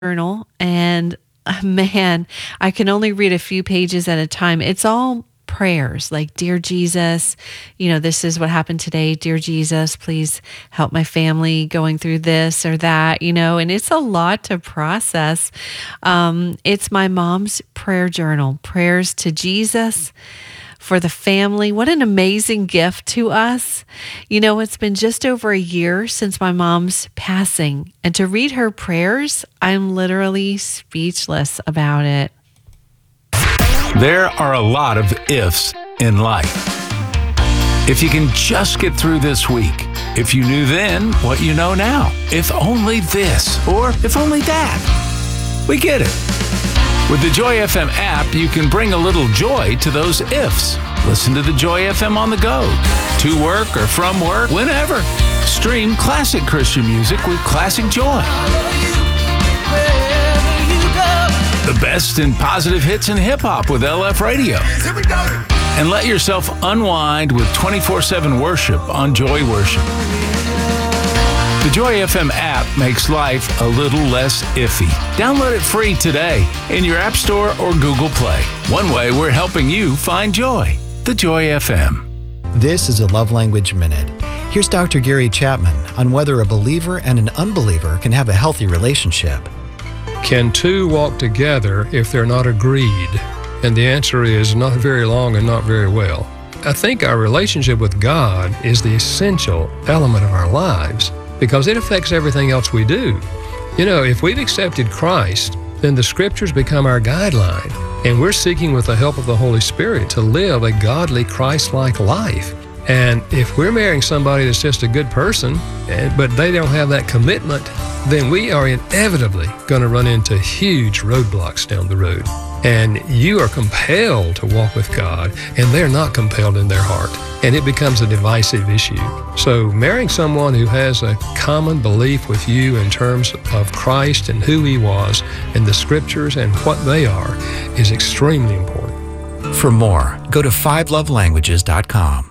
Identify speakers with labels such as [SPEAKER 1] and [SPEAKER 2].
[SPEAKER 1] journal, and man, I can only read a few pages at a time. It's all prayers like, Dear Jesus, this is what happened today. Dear Jesus, please help my family going through this or that, and it's a lot to process. It's my mom's prayer journal, prayers to Jesus for the family. What an amazing gift to us. It's been just over a year since my mom's passing, and to read her prayers, I'm literally speechless about it.
[SPEAKER 2] There are a lot of ifs in life. If you can just get through this week, if you knew then what you know now, if only this, or if only that. We get it. With the Joy FM app, you can bring a little joy to those ifs. Listen to the Joy FM on the go, to work or from work, whenever. Stream classic Christian music with Classic Joy. The best in positive hits and hip-hop with LF Radio. And let yourself unwind with 24/7 worship on Joy Worship. The Joy FM app makes life a little less iffy. Download it free today in your App Store or Google Play. One way we're helping you find joy. The Joy FM.
[SPEAKER 3] This is a Love Language Minute. Here's Dr. Gary Chapman on whether a believer and an unbeliever can have a healthy relationship.
[SPEAKER 4] Can two walk together if they're not agreed? And the answer is not very long and not very well. I think our relationship with God is the essential element of our lives because it affects everything else we do. If we've accepted Christ, then the Scriptures become our guideline, and we're seeking with the help of the Holy Spirit to live a godly, Christ-like life. And if we're marrying somebody that's just a good person, but they don't have that commitment, then we are inevitably going to run into huge roadblocks down the road. And you are compelled to walk with God, and they're not compelled in their heart. And it becomes a divisive issue. So marrying someone who has a common belief with you in terms of Christ and who He was and the Scriptures and what they are is extremely important.
[SPEAKER 3] For more, go to 5lovelanguages.com.